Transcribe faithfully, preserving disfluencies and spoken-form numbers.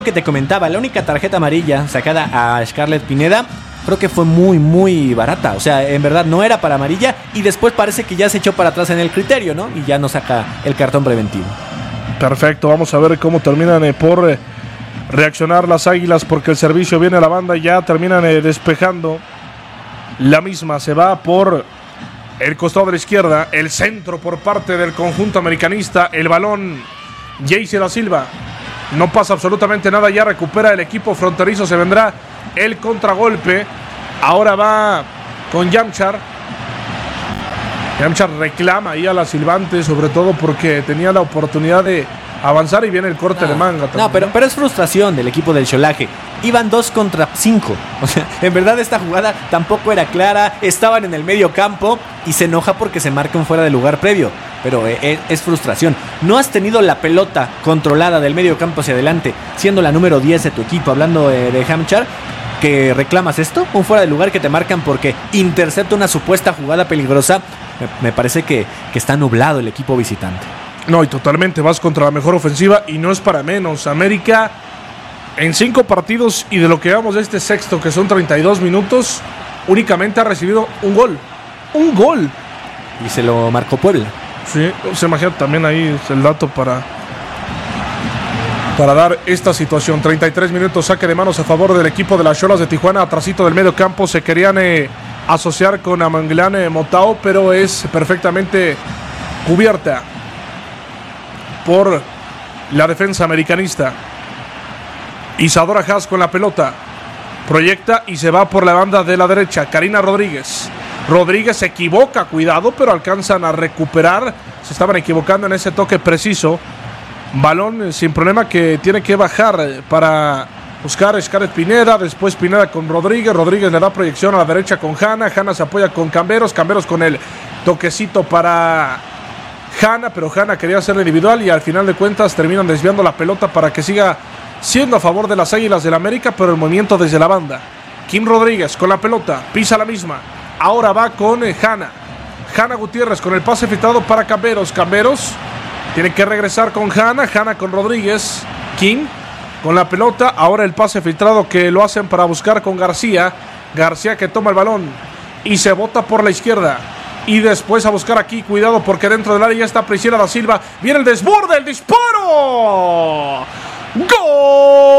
Que te comentaba, la única tarjeta amarilla sacada a Scarlett Pineda creo que fue muy muy barata, o sea, en verdad no era para amarilla y después parece que ya se echó para atrás en el criterio, ¿no? Y ya no saca el cartón preventivo. Perfecto, vamos a ver cómo terminan eh, por eh, reaccionar las Águilas, porque el servicio viene a la banda y ya terminan eh, despejando. La misma se va por el costado de la izquierda, el centro por parte del conjunto americanista, el balón Jayce da Silva. No pasa absolutamente nada, ya recupera el equipo fronterizo, se vendrá el contragolpe. Ahora va con Yamchar. Yamchar reclama ahí a la silbante, sobre todo porque tenía la oportunidad de avanzar y viene el corte no, de manga también. No, pero, pero es frustración del equipo del Xolaje. Iban dos contra cinco. O sea, en verdad esta jugada tampoco era clara. Estaban en el medio campo y se enoja porque se marca un fuera de lugar previo. Pero eh, es frustración. No has tenido la pelota controlada del medio campo hacia adelante, siendo la número diez de tu equipo, hablando eh, de Yamchar, que reclamas esto, un fuera de lugar que te marcan porque intercepta una supuesta jugada peligrosa. Me, me parece que, que está nublado el equipo visitante. No, y totalmente vas contra la mejor ofensiva y no es para menos. América en cinco partidos y de lo que llevamos de este sexto, que son treinta y dos minutos, únicamente ha recibido un gol. Un gol. Y se lo marcó Puebla. Sí, se imagina también ahí el dato para, para dar esta situación. treinta y tres minutos, saque de manos a favor del equipo de las Xolas de Tijuana. Atrasito del medio campo se querían eh, asociar con Amanglán eh, Motao, pero es perfectamente cubierta por la defensa americanista. Isadora Haas con la pelota, proyecta y se va por la banda de la derecha. Karina Rodríguez. Rodríguez se equivoca, cuidado, pero alcanzan a recuperar. Se estaban equivocando en ese toque preciso. Balón sin problema que tiene que bajar para buscar a Scarlett Pineda. Después Pineda con Rodríguez. Rodríguez le da proyección a la derecha con Hanna. Hanna se apoya con Camberos. Camberos con el toquecito para Hanna, pero Hanna quería hacerlo individual y al final de cuentas terminan desviando la pelota para que siga siendo a favor de las Águilas del América, pero el movimiento desde la banda. Kim Rodríguez con la pelota, pisa la misma. Ahora va con eh, Hanna. Hanna Gutiérrez con el pase filtrado para Camberos. Camberos tiene que regresar con Hanna. Hanna con Rodríguez. Kim con la pelota. Ahora el pase filtrado que lo hacen para buscar con García. García que toma el balón y se bota por la izquierda. Y después a buscar aquí, cuidado porque dentro del área ya está Priscila da Silva. Viene el desborde, el disparo. ¡Gol!